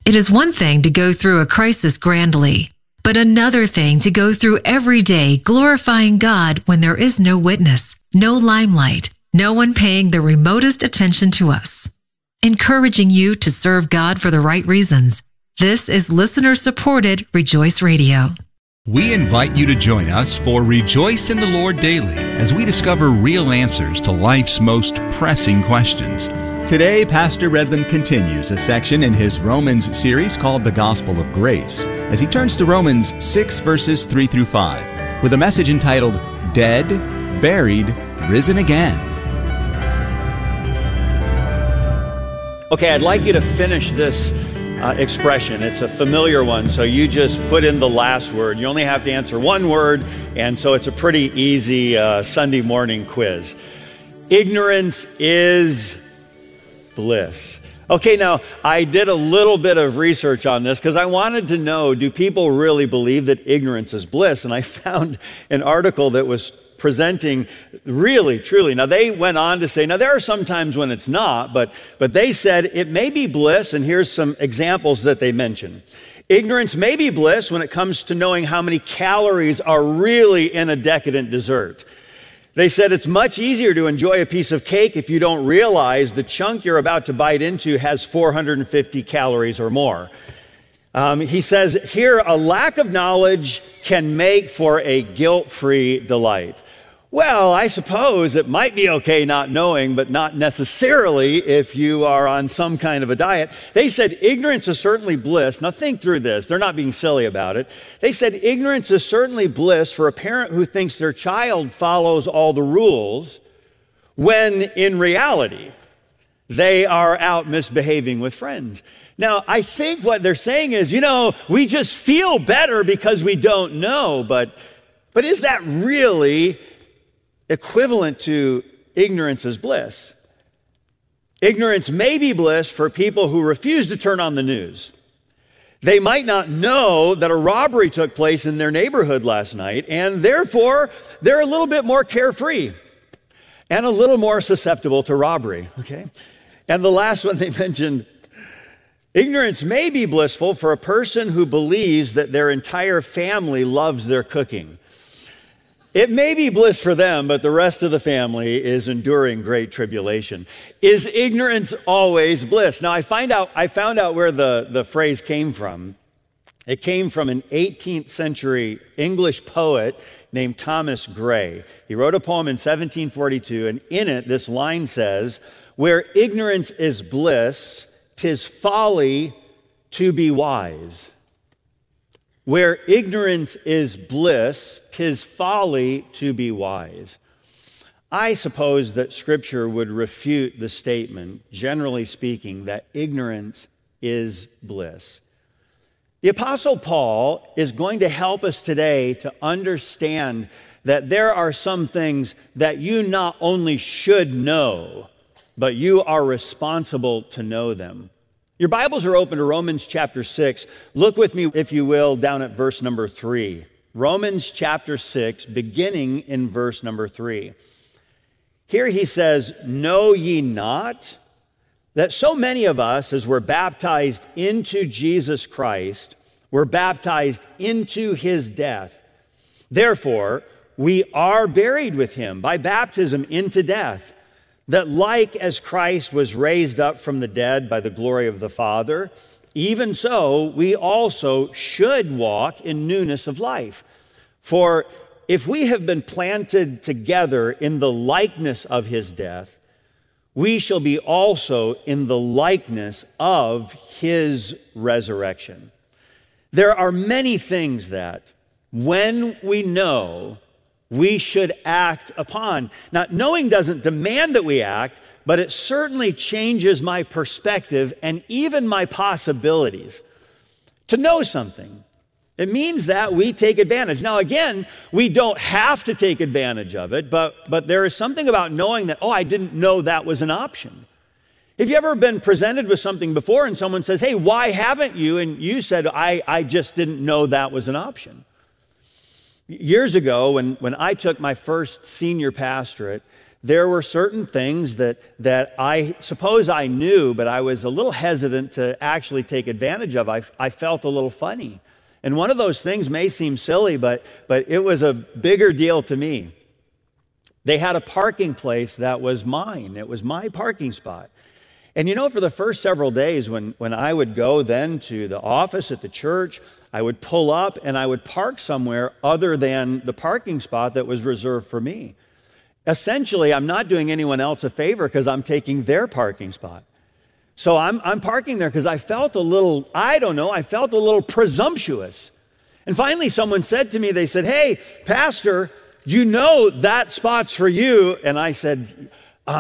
It is one thing to go through a crisis grandly, but another thing to go through every day glorifying God when there is no witness, no limelight, no one paying the remotest attention to us. Encouraging you to serve God for the right reasons. This is listener-supported Rejoice Radio. We invite you to join us for Rejoice in the Lord Daily as we discover real answers to life's most pressing questions. Today, Pastor Redland continues a section in his Romans series called The Gospel of Grace as he turns to Romans 6 verses 3 through 5 with a message entitled, Dead, Buried, Risen Again. Okay, I'd like you to finish this expression. It's a familiar one, so you just put in the last word. You only have to answer one word, and so it's a pretty easy Sunday morning quiz. Ignorance is bliss. Okay, now I did a little bit of research on this because I wanted to know, do people really believe that ignorance is bliss? And I found an article that was presenting really, truly. Now they went on to say, now there are some times when it's not, but they said it may be bliss, and here's some examples that they mentioned. Ignorance may be bliss when it comes to knowing how many calories are really in a decadent dessert. They said it's much easier to enjoy a piece of cake if you don't realize the chunk you're about to bite into has 450 calories or more. He says here, a lack of knowledge can make for a guilt-free delight. Well, I suppose it might be okay not knowing, but not necessarily if you are on some kind of a diet. They said ignorance is certainly bliss. Now think through this. They're not being silly about it. They said ignorance is certainly bliss for a parent who thinks their child follows all the rules when in reality they are out misbehaving with friends. Now, I think what they're saying is, we just feel better because we don't know, but is that really equivalent to ignorance is bliss? Ignorance may be bliss for people who refuse to turn on the news. They might not know that a robbery took place in their neighborhood last night, and therefore they're a little bit more carefree and a little more susceptible to robbery, okay? And the last one they mentioned, ignorance may be blissful for a person who believes that their entire family loves their cooking. It may be bliss for them, but the rest of the family is enduring great tribulation. Is ignorance always bliss? Now, I found out where the phrase came from. It came from an 18th century English poet named Thomas Gray. He wrote a poem in 1742, and in it, this line says, "Where ignorance is bliss, 'tis folly to be wise." Where ignorance is bliss, 'tis folly to be wise. I suppose that Scripture would refute the statement, generally speaking, that ignorance is bliss. The Apostle Paul is going to help us today to understand that there are some things that you not only should know, but you are responsible to know them. Your Bibles are open to Romans chapter 6. Look with me, if you will, down at verse number 3. Romans chapter 6, beginning in verse number 3. Here he says, "Know ye not that so many of us, as we're baptized into Jesus Christ, were baptized into his death? Therefore, we are buried with him by baptism into death, that like as Christ was raised up from the dead by the glory of the Father, even so we also should walk in newness of life. For if we have been planted together in the likeness of his death, we shall be also in the likeness of his resurrection." There are many things that, when we know, we should act upon. Now, knowing doesn't demand that we act, but it certainly changes my perspective and even my possibilities. To know something, it means that we take advantage. Now, again, we don't have to take advantage of it, but there is something about knowing that, I didn't know that was an option. Have you ever been presented with something before and someone says, "Hey, why haven't you?" And you said, I just didn't know that was an option. Years ago, when I took my first senior pastorate, there were certain things that I suppose I knew, but I was a little hesitant to actually take advantage of. I felt a little funny. And one of those things may seem silly, but it was a bigger deal to me. They had a parking place that was mine. It was my parking spot. And you know, for the first several days when I would go then to the office at the church, I would pull up and I would park somewhere other than the parking spot that was reserved for me. Essentially, I'm not doing anyone else a favor because I'm taking their parking spot. So I'm parking there because I felt a little, I felt a little presumptuous. And finally, someone said to me, they said, "Hey, Pastor, you know that spot's for you." And I said,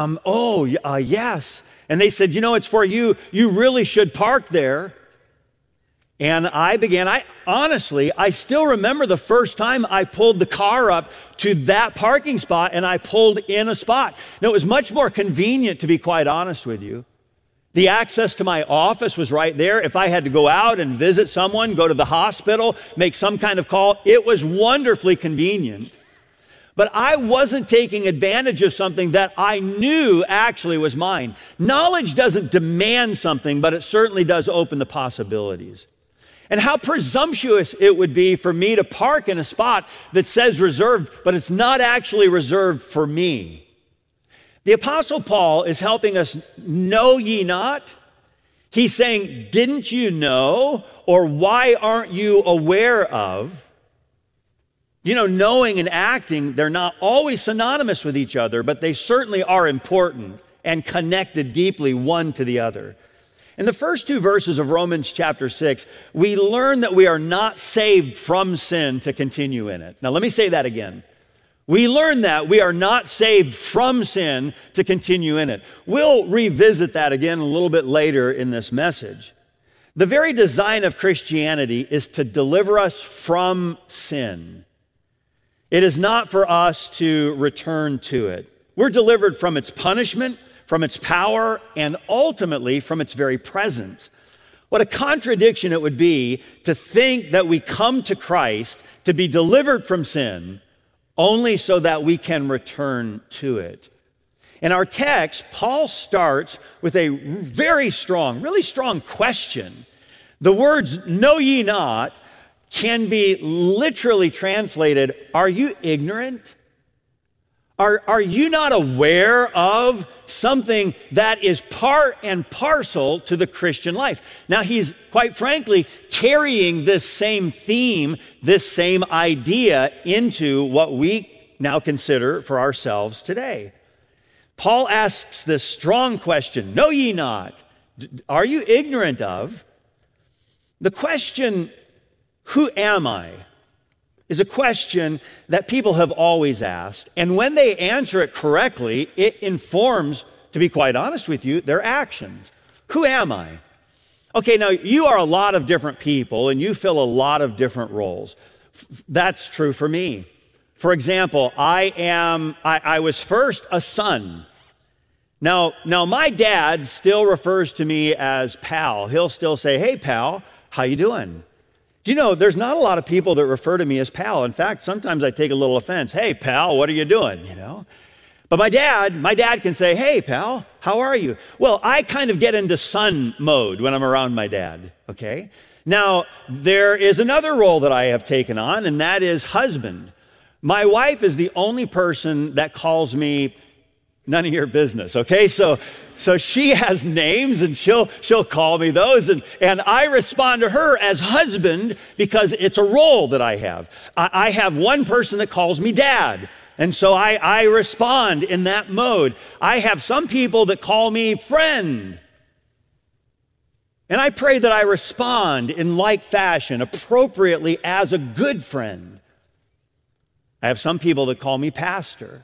yes. And they said, "You know, it's for you. You really should park there." And I honestly, I still remember the first time I pulled the car up to that parking spot and I pulled in a spot. Now, it was much more convenient, to be quite honest with you. The access to my office was right there. If I had to go out and visit someone, go to the hospital, make some kind of call, it was wonderfully convenient. But I wasn't taking advantage of something that I knew actually was mine. Knowledge doesn't demand something, but it certainly does open the possibilities. And how presumptuous it would be for me to park in a spot that says reserved, but it's not actually reserved for me. The Apostle Paul is helping us, know ye not? He's saying, didn't you know? Or why aren't you aware of? You know, knowing and acting, they're not always synonymous with each other, but they certainly are important and connected deeply one to the other. In the first two verses of Romans chapter 6, we learn that we are not saved from sin to continue in it. Now, let me say that again. We learn that we are not saved from sin to continue in it. We'll revisit that again a little bit later in this message. The very design of Christianity is to deliver us from sin. It is not for us to return to it. We're delivered from its punishment, from its power, and ultimately from its very presence. What a contradiction it would be to think that we come to Christ to be delivered from sin only so that we can return to it. In our text, Paul starts with a very strong, really strong question. The words, "know ye not," can be literally translated, "Are you ignorant? Are you not aware of something that is part and parcel to the Christian life?" Now, he's quite frankly carrying this same theme, this same idea into what we now consider for ourselves today. Paul asks this strong question, "Know ye not? Are you ignorant of?" The question, "Who am I?" is a question that people have always asked. And when they answer it correctly, it informs, to be quite honest with you, their actions. Who am I? Okay, now you are a lot of different people and you fill a lot of different roles. That's true for me. For example, I was first a son. Now my dad still refers to me as pal. He'll still say, "Hey pal, how you doing?" Do you know, there's not a lot of people that refer to me as pal. In fact, sometimes I take a little offense. "Hey, pal, what are you doing?" You know? But my dad can say, "Hey, pal, how are you?" Well, I kind of get into son mode when I'm around my dad, okay? Now, there is another role that I have taken on, and that is husband. My wife is the only person that calls me none of your business, okay? So she has names and she'll call me those and I respond to her as husband because it's a role that I have. I have one person that calls me dad, and so I respond in that mode. I have some people that call me friend, and I pray that I respond in like fashion, appropriately as a good friend. I have some people that call me pastor.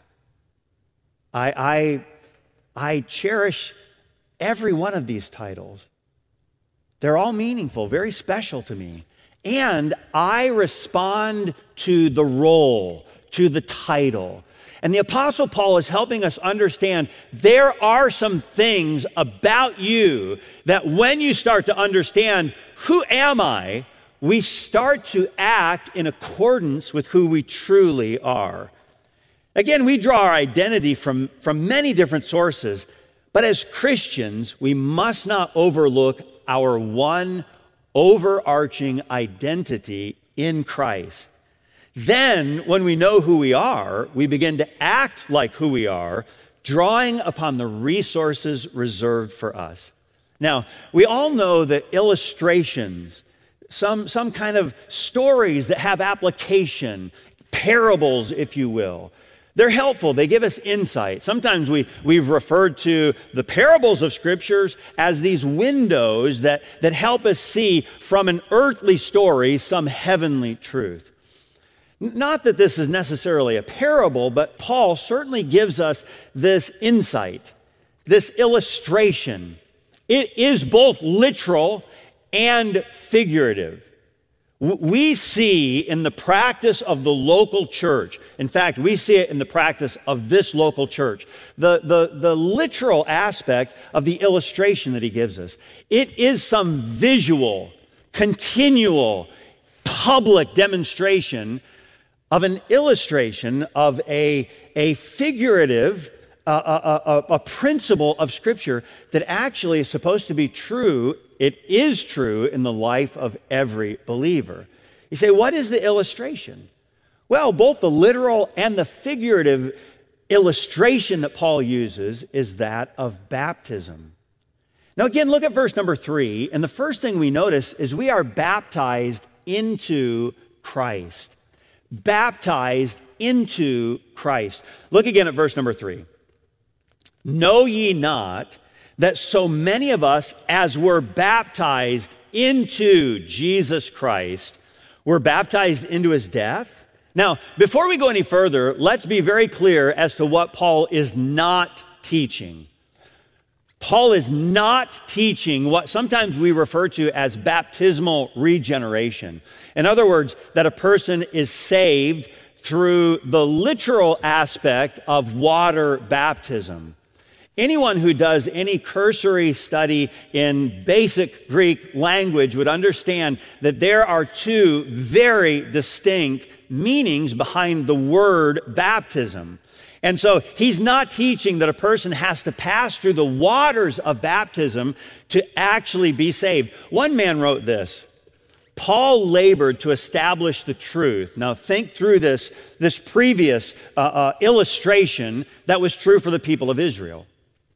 I cherish every one of these titles. They're all meaningful, very special to me. And I respond to the role, to the title. And the Apostle Paul is helping us understand there are some things about you that when you start to understand, who am I, we start to act in accordance with who we truly are. Again, we draw our identity from many different sources, but as Christians, we must not overlook our one overarching identity in Christ. Then, when we know who we are, we begin to act like who we are, drawing upon the resources reserved for us. Now, we all know that illustrations, some kind of stories that have application, parables, if you will, they're helpful. They give us insight. Sometimes we've referred to the parables of scriptures as these windows that help us see from an earthly story some heavenly truth. Not that this is necessarily a parable, but Paul certainly gives us this insight, this illustration. It is both literal and figurative. We see in the practice of the local church, in fact, we see it in the practice of this local church, the literal aspect of the illustration that he gives us. It is some visual, continual, public demonstration of an illustration of a figurative, a principle of Scripture that actually is supposed to be true. It is true in the life of every believer. You say, what is the illustration? Well, both the literal and the figurative illustration that Paul uses is that of baptism. Now again, look at verse number 3, and the first thing we notice is we are baptized into Christ. Baptized into Christ. Look again at verse number 3. Know ye not that so many of us as were baptized into Jesus Christ were baptized into his death? Now, before we go any further, let's be very clear as to what Paul is not teaching. Paul is not teaching what sometimes we refer to as baptismal regeneration. In other words, that a person is saved through the literal aspect of water baptism. Anyone who does any cursory study in basic Greek language would understand that there are two very distinct meanings behind the word baptism. And so he's not teaching that a person has to pass through the waters of baptism to actually be saved. One man wrote this: Paul labored to establish the truth. Now think through this previous illustration that was true for the people of Israel.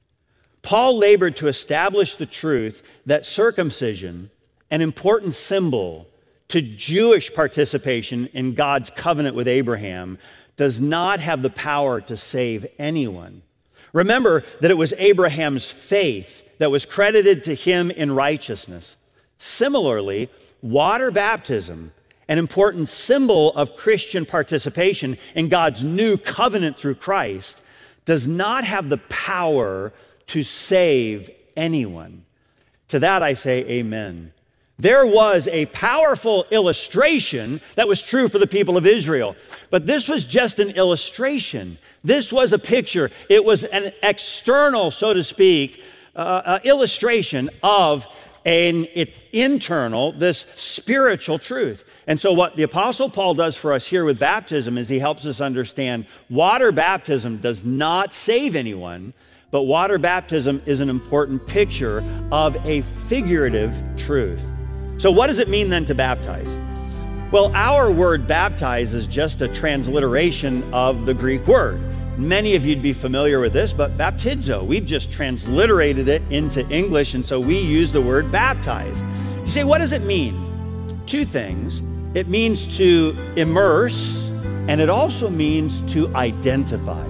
Paul labored to establish the truth that circumcision, an important symbol to Jewish participation in God's covenant with Abraham, does not have the power to save anyone. Remember that it was Abraham's faith that was credited to him in righteousness. Similarly, water baptism, an important symbol of Christian participation in God's new covenant through Christ, does not have the power to save anyone. To that I say amen. There was a powerful illustration that was true for the people of Israel, but this was just an illustration. This was a picture. It was an external, so to speak, illustration of an internal, this spiritual truth. And so what the Apostle Paul does for us here with baptism is he helps us understand water baptism does not save anyone, but water baptism is an important picture of a figurative truth. So what does it mean then to baptize? Well, our word baptize is just a transliteration of the Greek word. Many of you'd be familiar with this, but baptizo, we've just transliterated it into English, and so we use the word baptize. You say, what does it mean? Two things. It means to immerse, and it also means to identify.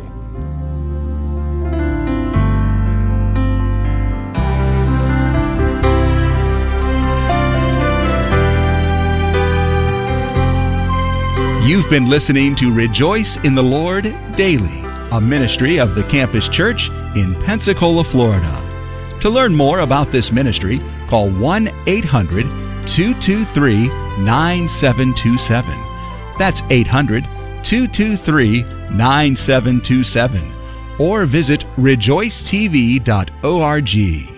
You've been listening to Rejoice in the Lord Daily, a ministry of the Campus Church in Pensacola, Florida. To learn more about this ministry, call 1-800-223-9727. That's 800-223-9727. Or visit rejoicetv.org.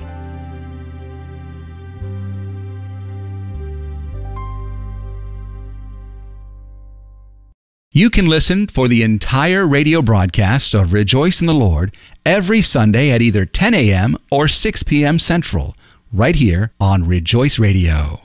You can listen for the entire radio broadcast of Rejoice in the Lord every Sunday at either 10 a.m. or 6 p.m. Central, right here on Rejoice Radio.